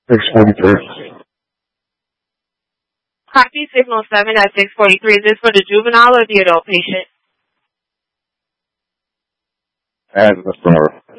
643. Copy signal 7 at 643. Is this for the juvenile or the adult patient? And Mr. Murphy.